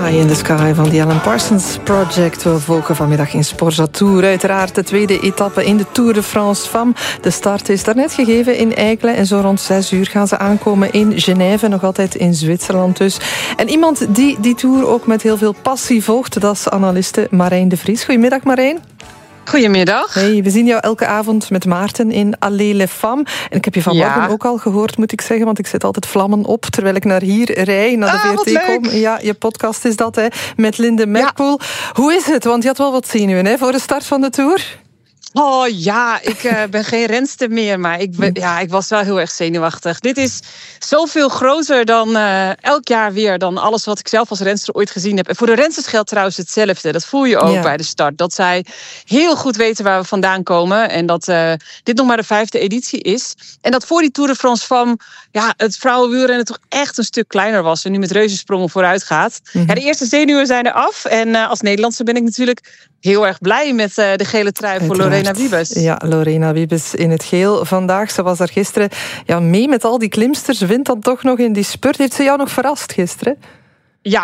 Eye in the Sky van The Alan Parsons Project. We volgen vanmiddag in Sporza Tour. Uiteraard de tweede etappe in de Tour de France Femmes. De start is daarnet gegeven in Eikelen. En zo rond 6 uur gaan ze aankomen in Genève. Nog altijd in Zwitserland dus. En iemand die Tour ook met heel veel passie volgt, dat is analiste Marijn de Vries. Goedemiddag Marijn. Goedemiddag. Hey, we zien jou elke avond met Maarten in Allez les Femmes. En ik heb je vanmorgen ook al gehoord, moet ik zeggen, want ik zet altijd vlammen op terwijl ik naar hier rij, naar de VRT kom. Ja, je podcast is dat, hè, met Linde Merpoel. Ja. Hoe is het? Want je had wel wat zenuwen, hè, voor de start van de Tour. Oh ja, ik ben geen renster meer, maar ik was wel heel erg zenuwachtig. Dit is zoveel groter dan elk jaar weer dan alles wat ik zelf als renster ooit gezien heb. En voor de rensters geldt trouwens hetzelfde. Dat voel je ook bij de start. Dat zij heel goed weten waar we vandaan komen. En dat dit nog maar de 5e editie is. En dat voor die Tour de France Femmes het vrouwenwielrennen toch echt een stuk kleiner was. En nu met reuzensprongen vooruit gaat. Mm-hmm. Ja, de eerste zenuwen zijn er af. En als Nederlandse ben ik natuurlijk heel erg blij met de gele trui voor Lorena Wiebes. Ja, Lorena Wiebes in het geel vandaag. Ze was daar gisteren mee met al die klimsters. Wint dan toch nog in die spurt. Heeft ze jou nog verrast gisteren? Ja,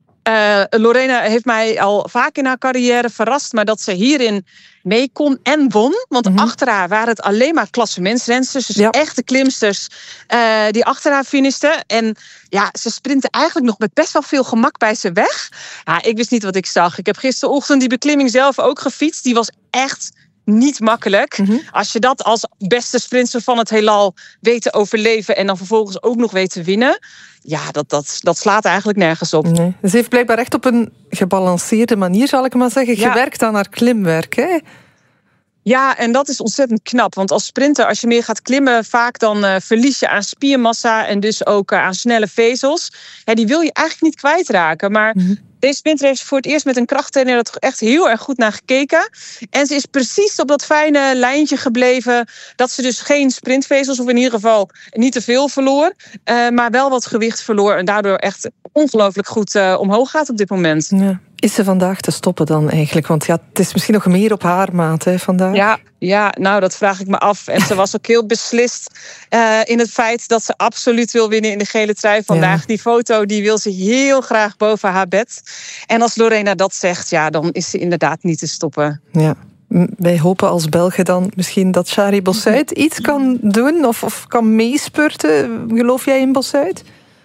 Lorena heeft mij al vaak in haar carrière verrast. Maar dat ze hierin mee kon en won. Want achter haar waren het alleen maar klassementsrensters. Dus echte klimsters die achter haar finishten. En ja, ze sprinten eigenlijk nog met best wel veel gemak bij ze weg. Ja, ik wist niet wat ik zag. Ik heb gisterochtend die beklimming zelf ook gefietst. Die was echt niet makkelijk. Als je dat als beste sprinter van het heelal weet te overleven en dan vervolgens ook nog weet te winnen, ja, dat slaat eigenlijk nergens op. Nee. Ze heeft blijkbaar echt op een gebalanceerde manier, zal ik maar zeggen, gewerkt aan haar klimwerk, hè? Ja, en dat is ontzettend knap. Want als sprinter, als je meer gaat klimmen, vaak dan verlies je aan spiermassa en dus ook aan snelle vezels. Ja, die wil je eigenlijk niet kwijtraken. Maar deze sprinter heeft voor het eerst met een krachttrainer er toch echt heel erg goed naar gekeken. En ze is precies op dat fijne lijntje gebleven dat ze dus geen sprintvezels, of in ieder geval niet te veel verloor, maar wel wat gewicht verloor en daardoor echt ongelooflijk goed omhoog gaat op dit moment. Ja. Is ze vandaag te stoppen dan eigenlijk? Want ja, het is misschien nog meer op haar maat, hè, vandaag. Ja, nou, dat vraag ik me af. En ze was ook heel beslist in het feit dat ze absoluut wil winnen in de gele trui vandaag. Ja. Die foto die wil ze heel graag boven haar bed. En als Lorena dat zegt, ja, dan is ze inderdaad niet te stoppen. Ja. Wij hopen als Belgen dan misschien dat Shari Bossuit iets kan doen of kan meespurten. Geloof jij in Bossuit?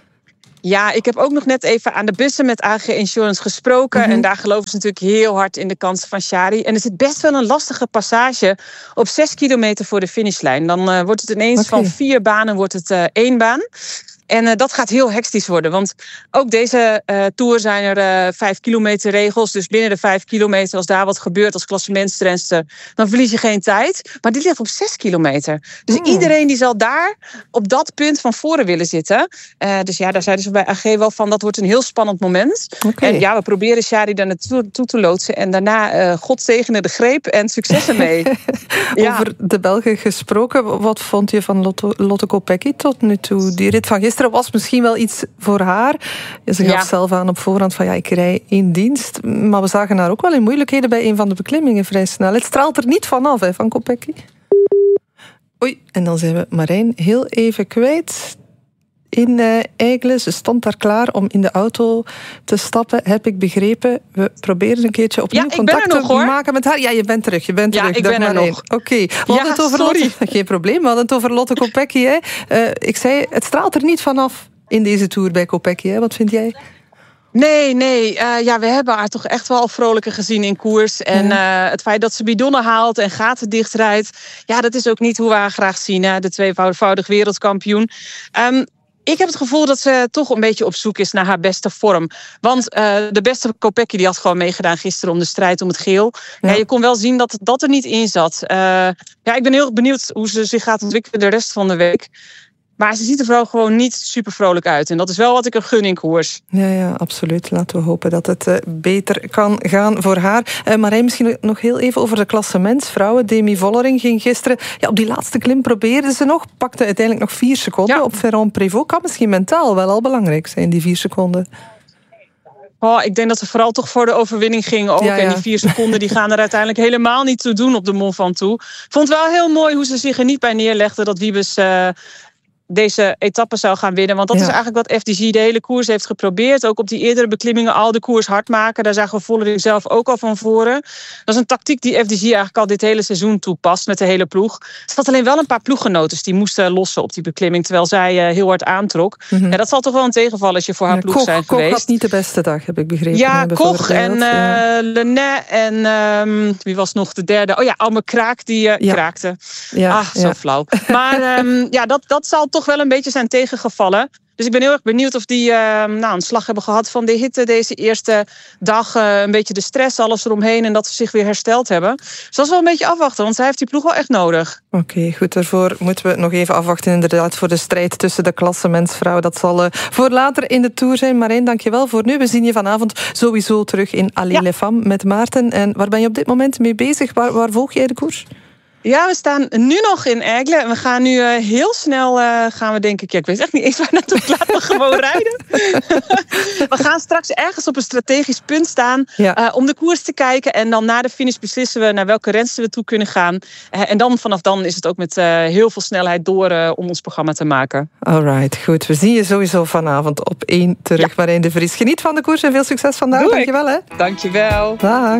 Ja, ik heb ook nog net even aan de bussen met AG Insurance gesproken. En daar geloven ze natuurlijk heel hard in de kansen van Shari. En er zit best wel een lastige passage op 6 kilometer voor de finishlijn. Dan wordt het ineens van 4 banen wordt het 1 baan. En dat gaat heel hectisch worden. Want ook deze Tour zijn er 5 kilometer regels. Dus binnen de 5 kilometer, als daar wat gebeurt als klassementsrenster, dan verlies je geen tijd. Maar dit ligt op 6 kilometer. Dus iedereen die zal daar op dat punt van voren willen zitten. Dus ja, daar zeiden ze bij AG wel van, dat wordt een heel spannend moment. En ja, we proberen Shari daar naartoe te loodsen. En daarna God zegene de greep en succes ermee. Over de Belgen gesproken, wat vond je van Lotte Kopecky tot nu toe? Die rit van gisteren was misschien wel iets voor haar. Ze gaf zelf aan op voorhand van ik rij in dienst. Maar we zagen haar ook wel in moeilijkheden bij een van de beklimmingen vrij snel. Het straalt er niet vanaf, hè, van Kopecky. Oei, en dan zijn we Marijn heel even kwijt. In Eikelen. Ze stond daar klaar om in de auto te stappen, heb ik begrepen. We proberen een keertje opnieuw contact te maken met haar. Ja, je bent terug. Ja, ik ben er nog. Oké. Geen probleem, we hadden het over Lotte Kopecky. Ik zei, het straalt er niet vanaf in deze Tour bij Kopecky. Hè? Wat vind jij? Nee. We hebben haar toch echt wel vrolijker gezien in koers. En het feit dat ze bidonnen haalt en gaten dichtrijdt, ja, dat is ook niet hoe we haar graag zien. Hè? De tweevoudig wereldkampioen. Ik heb het gevoel dat ze toch een beetje op zoek is naar haar beste vorm. Want de beste Kopecky die had gewoon meegedaan gisteren om de strijd om het geel. Ja, je kon wel zien dat dat er niet in zat. Ik ben heel benieuwd hoe ze zich gaat ontwikkelen de rest van de week. Maar ze ziet er vooral gewoon niet super vrolijk uit. En dat is wel wat ik er gun in koers. Ja, absoluut. Laten we hopen dat het beter kan gaan voor haar. Marijn, misschien nog heel even over de klassementsvrouwen. Demi Vollering ging gisteren op die laatste klim probeerde ze nog. Pakte uiteindelijk nog 4 seconden op Ferrand-Prévot. Kan misschien mentaal wel al belangrijk zijn, die 4 seconden. Ik denk dat ze vooral toch voor de overwinning ging ook. Ja. En die 4 seconden die gaan er uiteindelijk helemaal niet toe doen op de Mont Ventoux. Ik vond het wel heel mooi hoe ze zich er niet bij neerlegde dat Wiebes deze etappe zou gaan winnen. Want dat is eigenlijk wat FDG de hele koers heeft geprobeerd. Ook op die eerdere beklimmingen al de koers hard maken. Daar zagen we Vollering zelf ook al van voren. Dat is een tactiek die FDG eigenlijk al dit hele seizoen toepast met de hele ploeg. Er zat alleen wel een paar ploeggenoten die moesten lossen op die beklimming. Terwijl zij heel hard aantrok. Ja, dat zal toch wel een tegenval als je voor haar ploeg zijn geweest. Koch had niet de beste dag, heb ik begrepen. Ja, Koch en Lenet en wie was nog de derde? Oh ja, Alme Kraak, die kraakte. Zo flauw. Maar dat zal toch wel een beetje zijn tegengevallen. Dus ik ben heel erg benieuwd of die een slag hebben gehad van de hitte deze eerste dag. Een beetje de stress, alles eromheen en dat ze zich weer hersteld hebben. Dus dat is wel een beetje afwachten, want zij heeft die ploeg wel echt nodig. Oké, goed. Daarvoor moeten we nog even afwachten inderdaad voor de strijd tussen de klassementsvrouwen. Dat zal voor later in de Tour zijn. Marijn, dankjewel voor nu. We zien je vanavond sowieso terug in Allez-les-Femmes met Maarten. En waar ben je op dit moment mee bezig? Waar volg jij de koers? Ja, we staan nu nog in Aigle. En we gaan nu heel snel, denk ik... Ja, ik weet echt niet eens waar naartoe. Laat me gewoon rijden. We gaan straks ergens op een strategisch punt staan... om de koers te kijken. En dan na de finish beslissen we naar welke renster we toe kunnen gaan. En dan vanaf dan is het ook met heel veel snelheid door om ons programma te maken. Alright, goed. We zien je sowieso vanavond op 1 terug. Marijn de Vries. Geniet van de koers en veel succes vandaag. Dankjewel. Dankjewel. Dag.